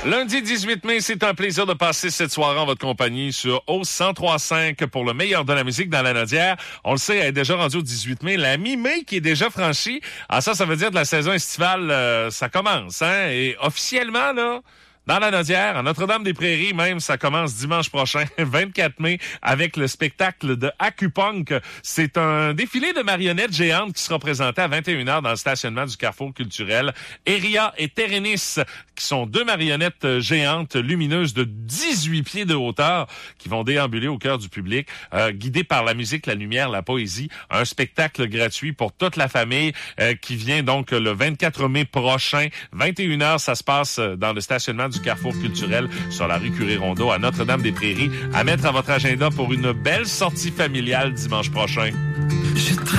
Lundi 18 mai, c'est un plaisir de passer cette soirée en votre compagnie sur OSE 103.5 pour le meilleur de la musique dans la Nodière. On le sait, elle est déjà rendue au 18 mai. La mi-mai qui est déjà franchie. Ah, ça veut dire que la saison estivale, ça commence, hein? Et officiellement, là, dans la Nodière, à Notre-Dame-des-Prairies, même, ça commence dimanche prochain, 24 mai, avec le spectacle de Acupunk. C'est un défilé de marionnettes géantes qui sera présenté à 21h dans le stationnement du Carrefour culturel. Eria et Terenis, qui sont deux marionnettes géantes lumineuses de 18 pieds de hauteur, qui vont déambuler au cœur du public, guidées par la musique, la lumière, la poésie. Un spectacle gratuit pour toute la famille, qui vient donc le 24 mai prochain. 21h, ça se passe dans le stationnement du Carrefour culturel sur la rue Curie-Rondeau à Notre-Dame-des-Prairies. À mettre à votre agenda pour une belle sortie familiale dimanche prochain.